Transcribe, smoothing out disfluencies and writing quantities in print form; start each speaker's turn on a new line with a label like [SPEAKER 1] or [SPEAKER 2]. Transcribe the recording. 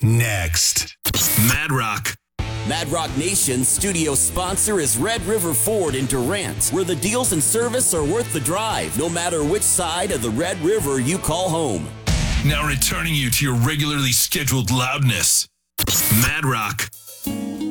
[SPEAKER 1] Next. Mad Rock.
[SPEAKER 2] Mad Rock Nation's studio sponsor is Red River Ford in Durant, where the deals and service are worth the drive, no matter which side of the Red River you call home.
[SPEAKER 1] Now returning you to your regularly scheduled loudness. Mad Rock.